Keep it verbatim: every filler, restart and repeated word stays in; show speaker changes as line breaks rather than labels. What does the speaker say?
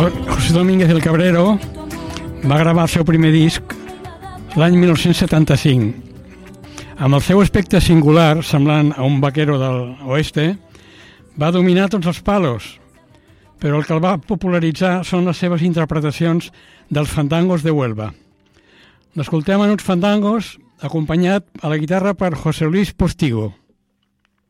José Domínguez del Cabrero va gravar el seu primer disc l'any mil nou-cents setanta-cinc. Amb el seu aspecte singular, semblant a un vaquero de l'oeste, va dominar tots els palos, però el que el va popularitzar són les seves interpretacions dels fandangos de Huelva. L'escoltem en uns fandangos acompanyat a la guitarra per José Luis Postigo.